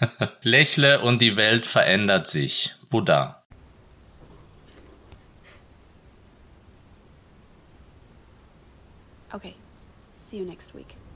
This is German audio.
Lächle und die Welt verändert sich. Buddha. Okay, see you next week.